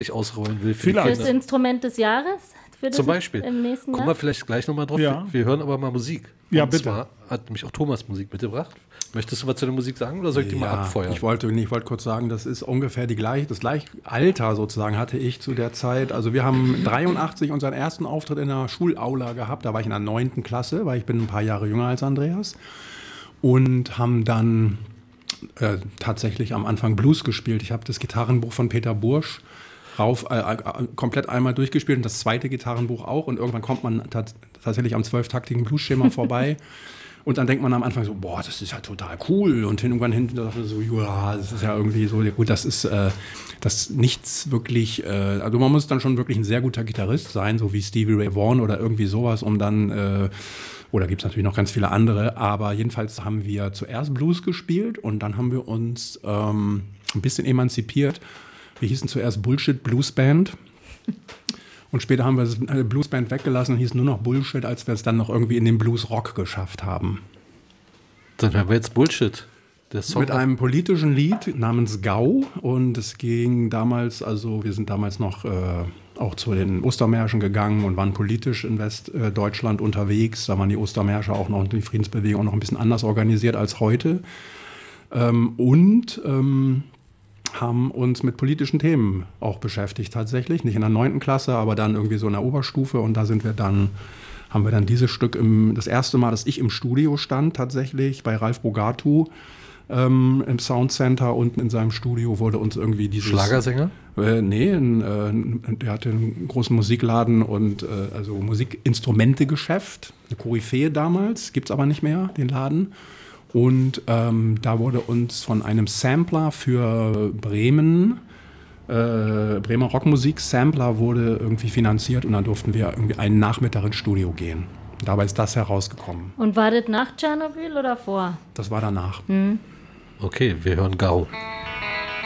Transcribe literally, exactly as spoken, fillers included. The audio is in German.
ich ausrollen will. Für Vielleicht. Fürs Instrument des Jahres? Für das Zum Beispiel. Im nächsten Gucken Jahr? wir vielleicht gleich nochmal drauf. Ja. Wir hören aber mal Musik. Ja, Und bitte. zwar hat nämlich auch Thomas Musik mitgebracht. Möchtest du was zu der Musik sagen oder soll ich die mal abfeuern? Ich wollte, ich wollte kurz sagen, das ist ungefähr die gleich, das gleiche Alter sozusagen hatte ich zu der Zeit. Also wir haben dreiundachtzig unseren ersten Auftritt in der Schulaula gehabt. Da war ich in der neunten Klasse, weil ich bin ein paar Jahre jünger als Andreas. Und haben dann äh, tatsächlich am Anfang Blues gespielt. Ich habe das Gitarrenbuch von Peter Bursch rauf, äh, äh, komplett einmal durchgespielt und das zweite Gitarrenbuch auch. Und irgendwann kommt man tats- tatsächlich am zwölftaktigen Blues-Schema vorbei. Und dann denkt man am Anfang so, boah, das ist ja total cool. Und irgendwann hinten dachte man so, ja, das ist ja irgendwie so, gut, das ist äh, das nichts wirklich, äh, also man muss dann schon wirklich ein sehr guter Gitarrist sein, so wie Stevie Ray Vaughan oder irgendwie sowas, um dann, äh, oder gibt es natürlich noch ganz viele andere, aber jedenfalls haben wir zuerst Blues gespielt und dann haben wir uns ähm, ein bisschen emanzipiert. Wir hießen zuerst Bullshit Blues Band. Und später haben wir das Bluesband weggelassen und hieß nur noch Bullshit, als wir es dann noch irgendwie in den Blues-Rock geschafft haben. Dann haben wir jetzt Bullshit. Der Song Mit einem politischen Lied namens Gau. Und es ging damals, also wir sind damals noch äh, auch zu den Ostermärschen gegangen und waren politisch in Westdeutschland unterwegs. Da waren die Ostermärsche auch noch, die Friedensbewegung auch noch ein bisschen anders organisiert als heute. Ähm, und ähm, haben uns mit politischen Themen auch beschäftigt tatsächlich. Nicht in der neunten Klasse, aber dann irgendwie so in der Oberstufe. Und da sind wir dann, haben wir dann dieses Stück, im, das erste Mal, dass ich im Studio stand tatsächlich, bei Ralf Bogatu ähm, im Soundcenter unten in seinem Studio wurde uns irgendwie dieses... Schlagersänger? Äh, nee, ein, äh, der hatte einen großen Musikladen und äh, also Musikinstrumentegeschäft, eine Koryphäe damals, gibt es aber nicht mehr, den Laden. Und ähm, da wurde uns von einem Sampler für Bremen, äh, Bremer Rockmusik-Sampler wurde irgendwie finanziert und dann durften wir irgendwie einen Nachmittag ins Studio gehen. Und dabei ist das herausgekommen. Und war das nach Tschernobyl oder vor? Das war danach. Hm. Okay, wir hören Gau.